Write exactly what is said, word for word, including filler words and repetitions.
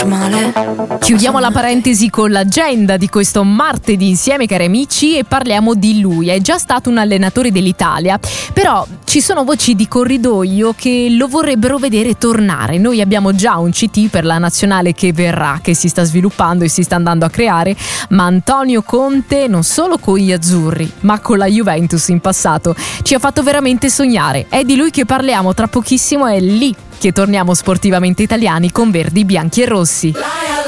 normale. Chiudiamo la parentesi con l'agenda di questo martedì insieme, cari amici, e parliamo di lui. È già stato un allenatore dell'Italia, però ci sono voci di corridoio che lo vorrebbero vedere tornare. Noi abbiamo già un C T per la nazionale che verrà, che si sta sviluppando e si sta andando a creare, ma Antonio Conte non solo con gli azzurri, ma con la Juventus in passato ci ha fatto veramente sognare. È di lui che parliamo tra pochissimo, è lì che torniamo sportivamente italiani con verdi, bianchi e rossi.